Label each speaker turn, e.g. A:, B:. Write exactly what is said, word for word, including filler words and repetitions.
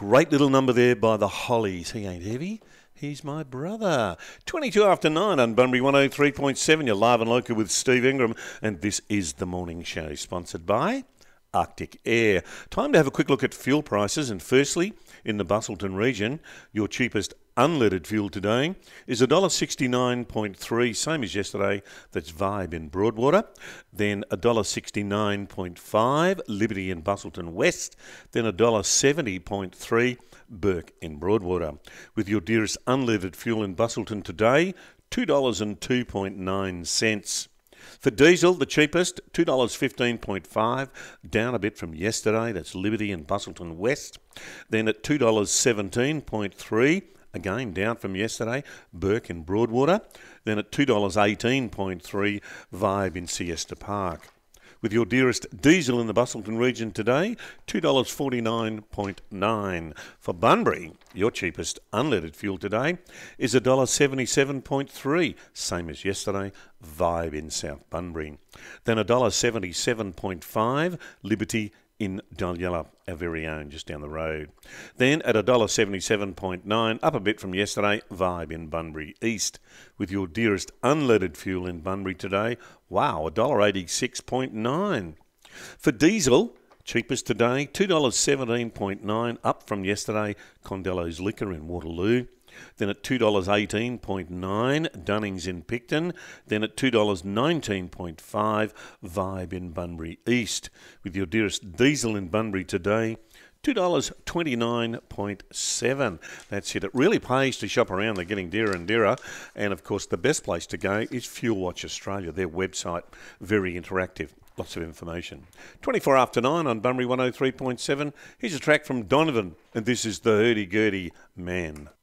A: Great little number there by the Hollies. He ain't heavy. He's my brother. twenty-two after nine on Bunbury one oh three point seven. You're live and local with Steve Ingram. And this is The Morning Show, sponsored by Arctic Air. Time to have a quick look at fuel prices. And firstly, in the Busselton region, your cheapest unleaded fuel today is one dollar sixty-nine point three, same as yesterday. That's Vibe in Broadwater. Then one dollar sixty-nine point five, Liberty in Busselton West. Then one dollar seventy point three, Burke in Broadwater. With your dearest unleaded fuel in Busselton today, two dollars and two point nine cents. For diesel, the cheapest, two dollars fifteen point five, down a bit from yesterday. That's Liberty in Busselton West. Then at two dollars seventeen point three, again down from yesterday, Burke in Broadwater. Then at two dollars eighteen point three, Vibe in Siesta Park. With your dearest diesel in the Busselton region today, two dollars forty-nine point nine. For Bunbury, your cheapest unleaded fuel today is one dollar seventy-seven point three, same as yesterday, Vibe in South Bunbury. Then one dollar seventy-seven point five, Liberty in Dulyella, our very own, just down the road. Then at one dollar seventy-seven point nine, up a bit from yesterday, Vibe in Bunbury East. With your dearest unleaded fuel in Bunbury today, wow, one dollar eighty-six point nine. For diesel, cheapest today, two dollars seventeen point nine, up from yesterday, Condello's Liquor in Waterloo. Then at two dollars eighteen point nine, Dunnings in Picton. Then at two dollars nineteen point five, Vibe in Bunbury East. With your dearest diesel in Bunbury today, two dollars twenty-nine point seven. That's it. It really pays to shop around. They're getting dearer and dearer. And, of course, the best place to go is Fuel Watch Australia. Their website, very interactive. Lots of information. twenty-four after nine on Bunbury one oh three point seven. Here's a track from Donovan, and this is the Hurdy-Gurdy Man.